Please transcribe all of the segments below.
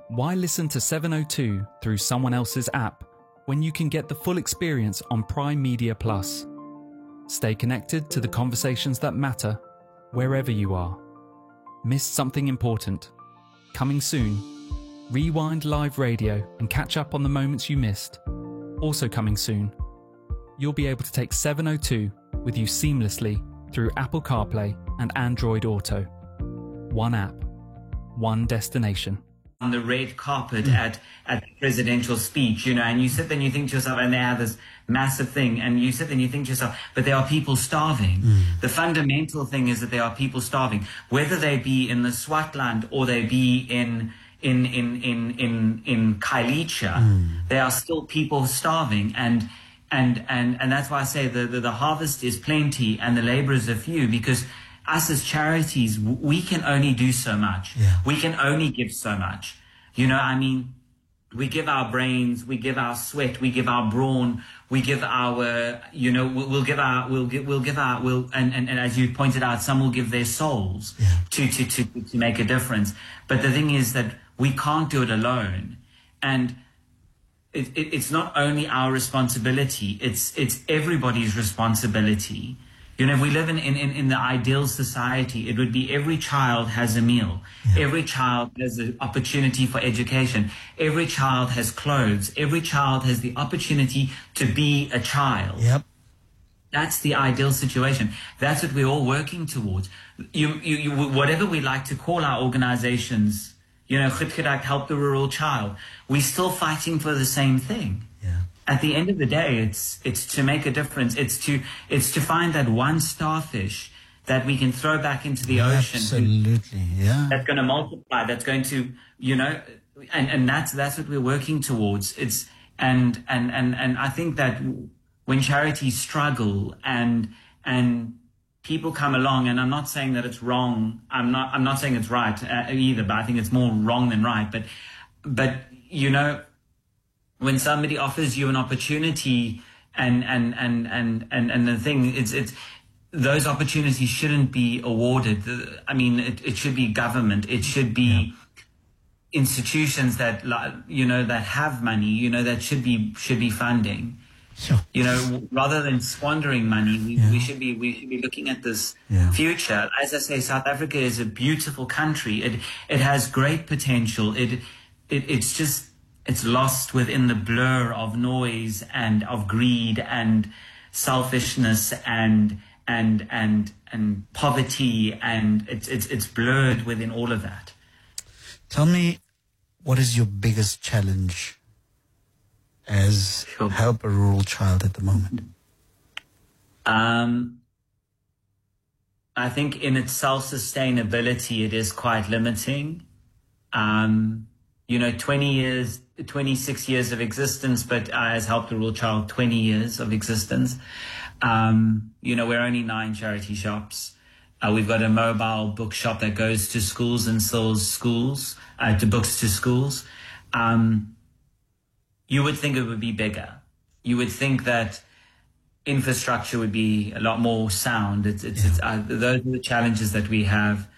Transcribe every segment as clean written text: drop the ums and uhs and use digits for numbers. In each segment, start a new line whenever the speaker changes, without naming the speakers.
Why listen to 702 through someone else's app when you can get the full experience on Prime Media Plus? Stay connected to the conversations that matter wherever you are. Missed something important? Coming soon. Rewind live radio and catch up on the moments you missed. Also coming soon. You'll be able to take 702 with you seamlessly through Apple CarPlay and Android Auto. One app, one destination.
On the red carpet at the presidential speech, and you sit there and you think to yourself, and they have this massive thing, and you sit there and you think to yourself, but there are people starving. The fundamental thing is that there are people starving, whether they be in the Swartland or they be in Khayelitsha, there are still people starving, and that's why I say the harvest is plenty and the laborers are few, because us as charities, we can only do so much.
Yeah.
We can only give so much. We give our brains, we give our sweat, we give our brawn, we give our, and as you pointed out, some will give their souls to make a difference. But the thing is that we can't do it alone. And it's not only our responsibility, it's everybody's responsibility. If we live in the ideal society, it would be every child has a meal. Yeah. Every child has the opportunity for education. Every child has clothes. Every child has the opportunity to be a child.
Yep.
That's the ideal situation. That's what we're all working towards. Whatever we like to call our organizations, Goed Help the Rural Child, we're still fighting for the same thing.
Yeah.
At the end of the day, it's to make a difference. It's to find that one starfish that we can throw back into the ocean.
Absolutely, yeah.
That's going to multiply. That's going to, and that's what we're working towards. And I think that when charities struggle and people come along, and I'm not saying that it's wrong. I'm not saying it's right either, but I think it's more wrong than right. But when somebody offers you an opportunity and the thing, it's those opportunities shouldn't be awarded. I mean, it should be government. It should be institutions that that have money. That should be funding.
Sure.
Rather than squandering money, we should be looking at this future. As I say, South Africa is a beautiful country. It has great potential. It's lost within the blur of noise and of greed and selfishness and poverty, and it's blurred within all of that.
Tell me, what is your biggest challenge as Help a Rural Child at the moment?
I think in its self-sustainability, it is quite limiting. 26 years of existence, but as Help the Rural Child, 20 years of existence. We're only 9 charity shops. We've got a mobile bookshop that goes to schools and sells books to schools. You would think it would be bigger. You would think that infrastructure would be a lot more sound. Those are the challenges that we have.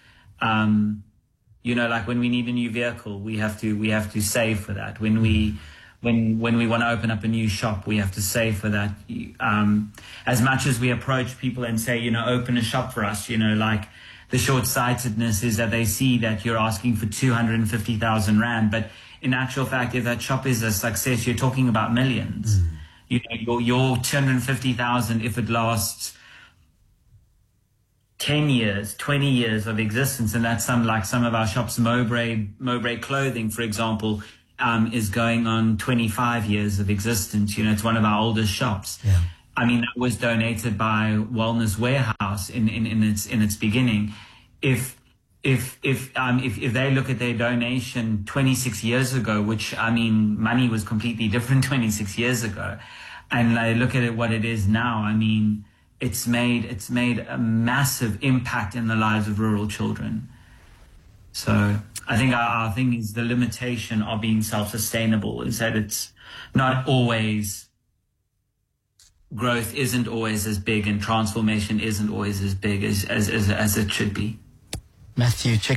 Like when we need a new vehicle, we have to save for that. When we want to open up a new shop, we have to save for that. As much as we approach people and say, open a shop for us, like the short-sightedness is that they see that you're asking for 250,000 Rand, but in actual fact, if that shop is a success, you're talking about millions. Your 250,000, if it lasts 10 years, 20 years of existence, and that's some of our shops. Mowbray Clothing, for example, is going on 25 years of existence. It's one of our oldest shops.
Yeah.
I mean, that was donated by Wellness Warehouse in its beginning. If they look at their donation 26 years ago, which, I mean, money was completely different 26 years ago, and they look at it what it is now, I mean, it's made a massive impact in the lives of rural children. So I think our thing is the limitation of being self-sustainable is that it's not always, growth isn't always as big and transformation isn't always as big as it should be.
Matthew, check